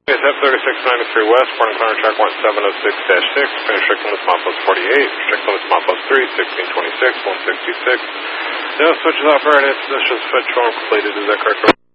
It's F3693 West, Porting Center track 1706-6, finish strict limits mile plus 48, strict limits mile plus 3, 1626, 166. No switches off right, positions switch form completed, is that correct?